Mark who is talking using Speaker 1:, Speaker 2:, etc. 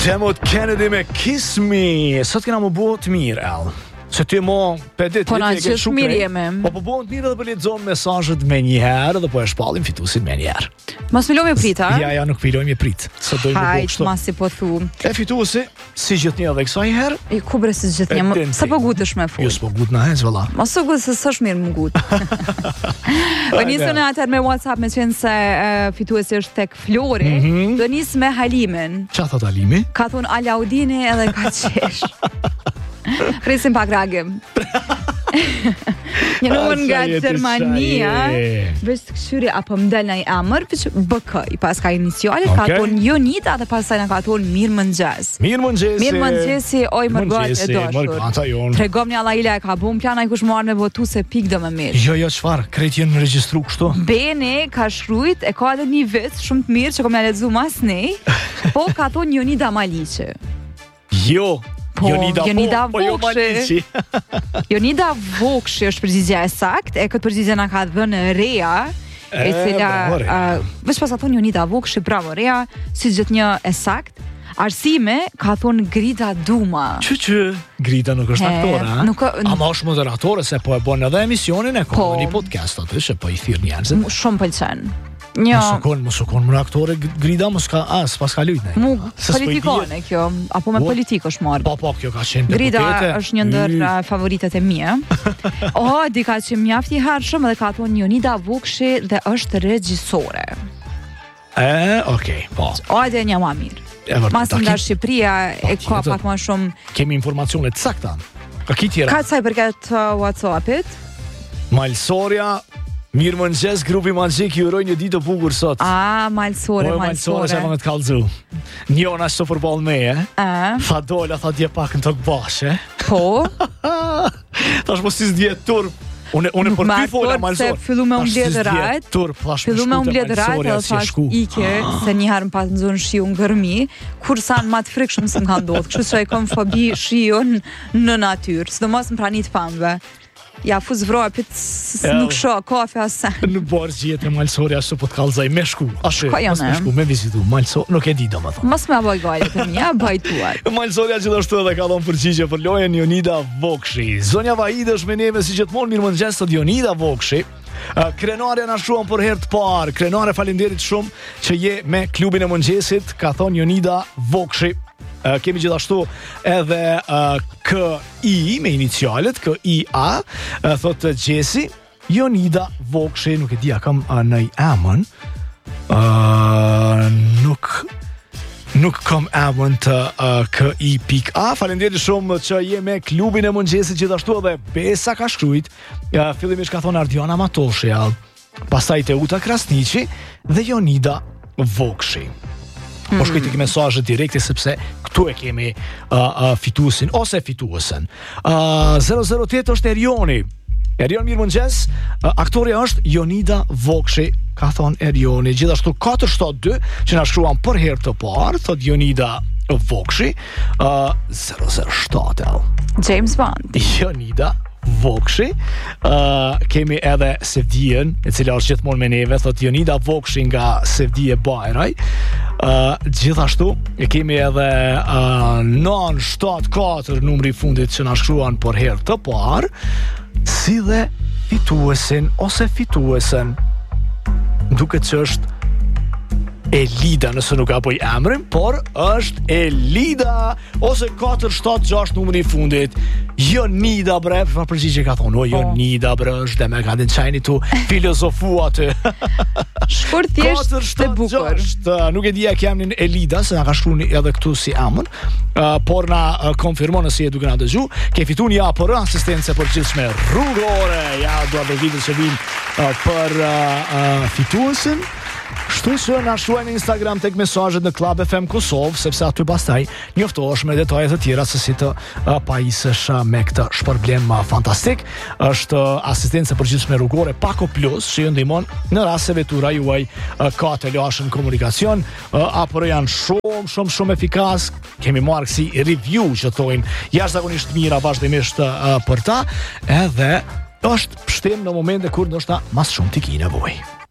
Speaker 1: Demot Kennedy me Kiss Me. Sot kena më bëhet mirë, El. Se ti mo për ditë
Speaker 2: Po na gjithë mirë jemi.
Speaker 1: Po bëhet mirë edhe për lexon mesazhet më një herë dhe po e shpallim fituesin më një herë.
Speaker 2: Mos filojmë prit, a?
Speaker 1: Ja, nuk filojmë prit. Sa dojmë të bëjmë kështu.
Speaker 2: Hajt, masi po thu.
Speaker 1: E fituesi, si gjithnjë edhe kësaj herë.
Speaker 2: I kubre si gjithnjë. Sa po gutesh me fut?
Speaker 1: Jo, s'po gut na hez valla.
Speaker 2: Mos u gut se s'është mirë më gut. Po nisën atë me WhatsApp me qenë se fituesi është tek Flori. Do nis me Halimin.
Speaker 1: Çfarë thot Halimi?
Speaker 2: Ka thon Alaudini edhe ka qesh. Presim pak ragim. Një numër nga Gjermania, veç të këshyri apo mdel në i emër, veç BK, i pas ka inicialit, ka tonë Jonita dhe pasaj në ka tonë Mirë Mëngjes.
Speaker 1: Mirë Mëngjesi.
Speaker 2: Mirë Mëngjesi, oj mërgat e doshur. Tregom një Allah ila e ka bum plana i kush marrë me votu se pik do me mirë.
Speaker 1: Jo, çfarë, krejt jenë në regjistru kështu.
Speaker 2: Bene ka shrujt, e ka edhe një vit shumë të mirë që kom në ledzu mas nej, po ka tonë Jonida Maliqi.
Speaker 1: Jo.
Speaker 2: Po, Jonida
Speaker 1: Vokshi.
Speaker 2: Jonida Vokshi është përgjigja e saktë, e këtë përgjigje na ka dhënë Rea, e cila veç pas ka thonë Jonida Vokshi, bravo Rea, si gjithnjë e saktë. Arsime ka thonë Grida Duma.
Speaker 1: Grida nuk është aktore, a? Ama është moderatore, se po e bon edhe emisionin e kohë një podcast atë, që po i thirr njerëzit.
Speaker 2: Shumë pëlqen.
Speaker 1: Mos u kon më aktore Grida, mos ka s'pas ka lujt ne.
Speaker 2: Politikone kjo, apo me politikë është marrë.
Speaker 1: Po, kjo ka qenë deputete.
Speaker 2: Grida është një ndër favoritet e mia. Dika që mjaft i hershëm dhe ka thonë Jonida Vokshi dhe është regjisore.
Speaker 1: Okej, po.
Speaker 2: Dhe një ma mirë. Masë nga Shqipëria e ka pak ma shumë.
Speaker 1: Kemi informacione të sakta. Ka ki tjera?
Speaker 2: Ka të saj përket WhatsApp-it?
Speaker 1: Malsoria, Mirë Mëngjes, grupi Magjik ju uroj një ditë të bukur sot.
Speaker 2: Malsore.
Speaker 1: Se më në të kallëzu. Njona që të përbal me, Tha dola, tha dje pak në të këbash,
Speaker 2: Po?
Speaker 1: Thash po si s'dje turp. Unë për ty fola Malsore.
Speaker 2: Se fillu me umbledh rajt. Fillu me umbledh rajt dhe thash ike, se njëherë më pas nëzun shiu në gërmi, kur sa në matë frikshëm së më ka ndodhë, kështu që e kom fobi shiu në natyrë, së do mos më pranit famve. Ja, fuz vroja pit nuk shoh kafe asë.
Speaker 1: Në borë gjithë e Malsoria ashtu po të kalzaj me shku. Ashtu, mas me shku, me vizitu. Malsoria, nuk e di do më thonë.
Speaker 2: Mas me aboj gajle të mja, bajtuar.
Speaker 1: Malsoria gjithashtu edhe ka dhonë përgjigje për lojën Jonida Vokshi. Zonja Vahide është me neve si gjithmonë Mirë Mëngjes të Jonida Vokshi. Krenare na shuan për herë të parë. Krenare, faleminderit shumë që je me klubin e mëngjesit, ka thonë Jonida Vokshi. Kemi gjithashtu edhe KI me inicialet, KIA, thotë Gjesi, Jonida Vokshi, nuk e dia kam në i emën, nuk kam emën të KI.A. Faleminderit shumë që je me klubin e mëngjesit, gjithashtu edhe Besa ka shkrujt, fillimisht ka thonë Ardiana Matoshi, pastaj Teuta Krasniqi dhe Jonida Vokshi. Po shkujtë i mesazhe direkte sepse këtu e kemi fituesin ose fituesen. 008 është Erioni. Erion Mirë Mëngjes, aktoria është Jonida Vokshi, ka thonë Erioni. Gjithashtu 472 që na shkruan për herë të parë, thot Jonida Vokshi. 007
Speaker 2: James Bond.
Speaker 1: Jonida Vokshi. Kemi edhe Sevdien, e cila është gjithmonë me neve, thot Jonida Vokshi nga Sevdie Bajraj. Gjithashtu e kemi edhe 974 numri i fundit që na shkruan për herë të parë, si dhe fituesin ose fituesen, duket që është Elida, nëse nuk apo i emrin, por është Elida ose 476 numri i fundit. Jonida bre, për përgjigje ka thonë, Jonida bre, është dhe me ka din qajni tu filozofu aty.
Speaker 2: Shkurt thjesht të bukur.
Speaker 1: Nuk e dija kemnin Elida, se na ka shkruani edhe këtu si emën, por na konfirmon nëse je duke na dëgju, ke fitu një APR asistence përgjithshme rrugore. Ja, do të vitë që vinë për fituesin. Shtu që na shkruaj në Instagram tek mesazhet në Club FM Kosovë, sepse aty pastaj njoftohesh me detaje të tjera se si të pajisësh me këtë shpërblim fantastik. Është asistencë përgjithshme rrugore Pako Plus, që ju ndihmon në rast se vetura juaj ka të lashën komunikacion, apo janë shumë efikas. Kemi marrë si review që thojnë jashtëzakonisht mira vazhdimisht për ta, edhe është pështim në momente kur ndoshta mas shumë t'i ki nevojë.